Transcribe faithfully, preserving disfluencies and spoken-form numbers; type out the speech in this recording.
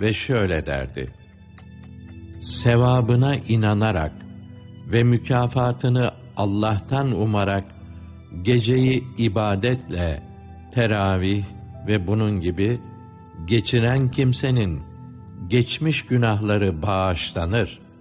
ve şöyle derdi: sevabına inanarak ve mükafatını Allah'tan umarak geceyi ibadetle, teravih ve bunun gibi geçiren kimsenin geçmiş günahları bağışlanır.